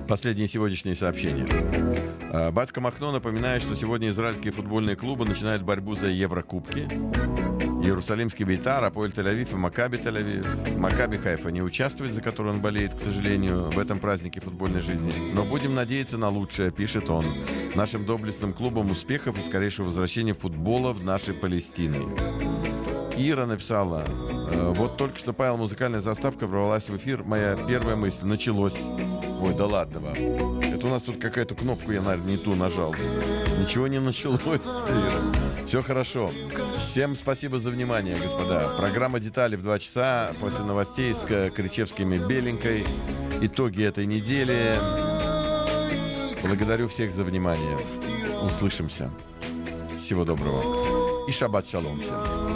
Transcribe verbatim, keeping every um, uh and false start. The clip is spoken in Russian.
Последние сегодняшние сообщения. Батька Махно напоминает, что сегодня израильские футбольные клубы начинают борьбу за Еврокубки. Иерусалимский Бейтар, Апоэль Тель-Авив и Макаби Тель-Авив. Макаби Хайфа не участвует, за который он болеет, к сожалению, в этом празднике футбольной жизни. Но будем надеяться на лучшее, пишет он. Нашим доблестным клубам успехов и скорейшего возвращения футбола в нашей Палестины. Ира написала: вот только что, Павел, музыкальная заставка ворвалась в эфир. Моя первая мысль: началось. Ой, да ладно вам. Это у нас тут какая-то кнопку я, наверное, не ту нажал. Ничего не началось, Ира. Все хорошо. Всем спасибо за внимание, господа. Программа «Детали» в два часа после новостей с Кричевским и Беленькой. Итоги этой недели. Благодарю всех за внимание. Услышимся. Всего доброго. И шаббат шалом всем.